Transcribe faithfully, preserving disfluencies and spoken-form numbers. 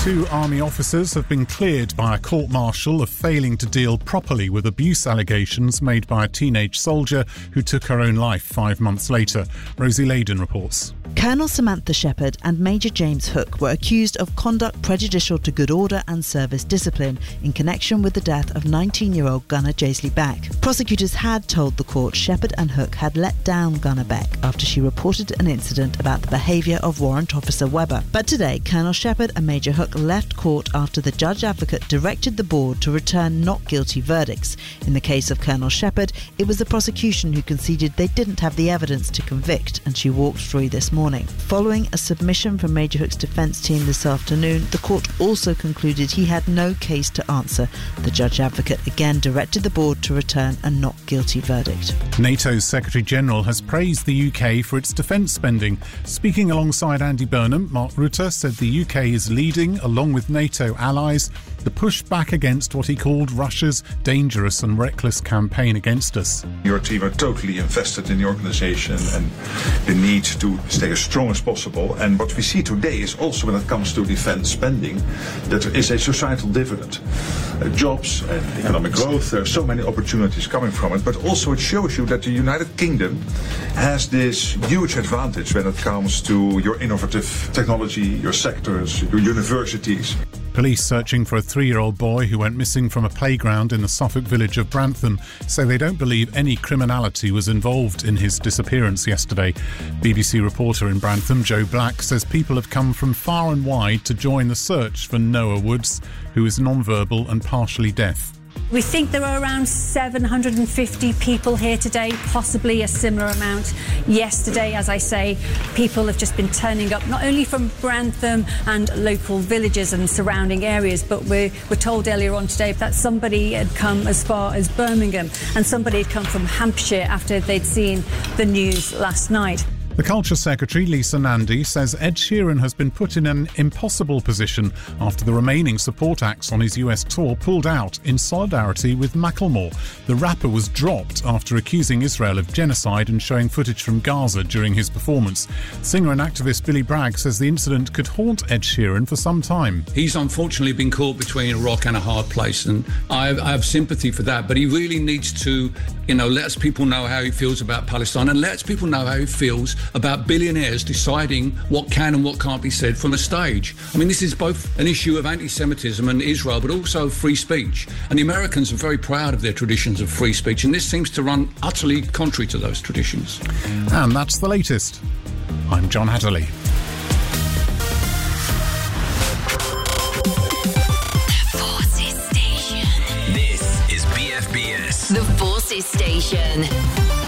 Two army officers have been cleared by a court-martial of failing to deal properly with abuse allegations made by a teenage soldier who took her own life five months later. Rosie Layden reports. Colonel Samantha Shepherd and Major James Hook were accused of conduct prejudicial to good order and service discipline in connection with the death of nineteen-year-old Gunner Jaisley Beck. Prosecutors had told the court Shepherd and Hook had let down Gunner Beck after she reported an incident about the behaviour of Warrant Officer Webber. But today, Colonel Shepherd and Major Hook left court after the judge advocate directed the board to return not guilty verdicts. In the case of Colonel Shepherd, it was the prosecution who conceded they didn't have the evidence to convict, and she walked free this morning. Following a submission from Major Hook's defence team this afternoon, the court also concluded he had no case to answer. The judge advocate again directed the board to return a not guilty verdict. NATO's Secretary-General has praised the U K for its defence spending. Speaking alongside Andy Burnham, Mark Rutte said the U K is leading, along with NATO allies, the push back against what he called Russia's dangerous and reckless campaign against us. Your team are totally invested in the organisation and the need to stay as strong as possible. And what we see today is also, when it comes to defence spending, that there is a societal dividend. Uh, jobs and economic growth, there are so many opportunities coming from it, but also it shows you that the United Kingdom has this huge advantage when it comes to your innovative technology, your sectors, your universities. Police searching for a three-year-old boy who went missing from a playground in the Suffolk village of Brantham say they don't believe any criminality was involved in his disappearance yesterday. B B C reporter in Brantham, Joe Black, says people have come from far and wide to join the search for Noah Woods, who is non-verbal and partially deaf. We think there are around seven hundred fifty people here today, possibly a similar amount yesterday. As I say, people have just been turning up, not only from Brantham and local villages and surrounding areas, but we were told earlier on today that somebody had come as far as Birmingham and somebody had come from Hampshire after they'd seen the news last night. The Culture Secretary, Lisa Nandy, says Ed Sheeran has been put in an impossible position after the remaining support acts on his U S tour pulled out in solidarity with Macklemore. The rapper was dropped after accusing Israel of genocide and showing footage from Gaza during his performance. Singer and activist Billy Bragg says the incident could haunt Ed Sheeran for some time. He's unfortunately been caught between a rock and a hard place, and I have, I have sympathy for that, but he really needs to, you know, let people know how he feels about Palestine and let people know how he feels about billionaires deciding what can and what can't be said from a stage. I mean, this is both an issue of anti-Semitism and Israel, but also free speech. And the Americans are very proud of their traditions of free speech, and this seems to run utterly contrary to those traditions. And that's the latest. I'm John Hatterley. The Forces Station. This is B F B S. The Forces Station.